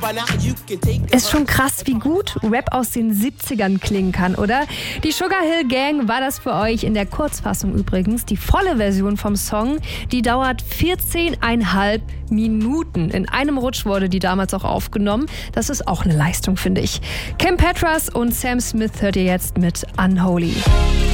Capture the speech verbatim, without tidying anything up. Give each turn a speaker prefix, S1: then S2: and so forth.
S1: Ist schon krass, wie gut Rap aus den siebzigern klingen kann, oder? Die Sugar Hill Gang war das für euch in der Kurzfassung übrigens. Die volle Version vom Song, die dauert vierzehneinhalb Minuten. In einem Rutsch wurde die damals auch aufgenommen. Das ist auch eine Leistung, finde ich. Kim Petras und Sam Smith hört ihr jetzt mit Unholy.